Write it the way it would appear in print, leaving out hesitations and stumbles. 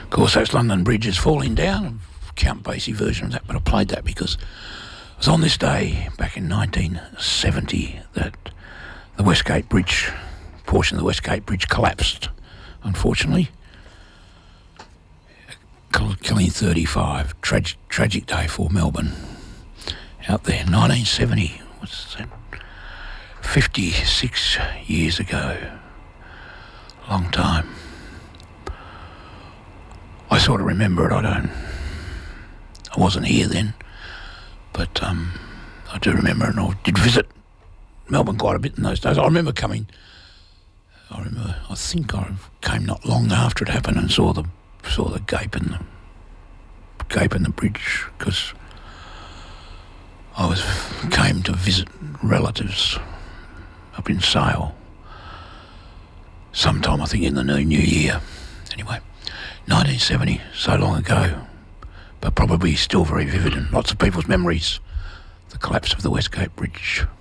Of course, that's London Bridge is falling down. Count Basie version of that, but I played that because it was on this day back in 1970 that the Westgate Bridge, portion of the Westgate Bridge collapsed, unfortunately, killing 35. Tragic day for Melbourne out there. 1970, what's that? 56 years ago. Long time. I sort of remember it, I wasn't here then, but I do remember it, and I did visit Melbourne quite a bit in those days. I remember I think I came not long after it happened and saw the gape in the bridge, because came to visit relatives up in Sale sometime, I think in the new year. Anyway, 1970, so long ago, but probably still very vivid in lots of people's memories, the collapse of the Westgate Bridge.